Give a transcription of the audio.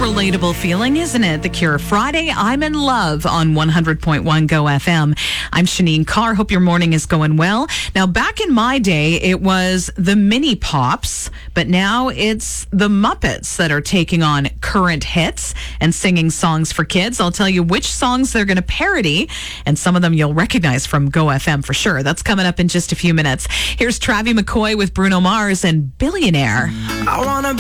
relatable feeling, isn't it? The Cure Friday, I'm in love on 100.1 Go FM. I'm Shanine Carr. Hope your morning is going well. Now, back in my day, it was the Mini Pops, but now it's the Muppets that are taking on current hits and singing songs for kids. I'll tell you which songs they're going to parody, and some of them you'll recognize from Go FM for sure. That's coming up in just a few minutes. Here's Travie McCoy with Bruno Mars and Billionaire. I wanna